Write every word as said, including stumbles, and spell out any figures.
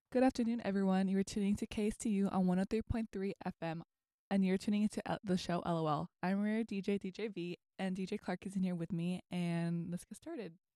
Good afternoon, everyone. You are tuning to K S T U on one oh three point three F M, and you're tuning into L- the show LOL. I'm your D J, D J V, and D J Clark is in here with me, and let's get started.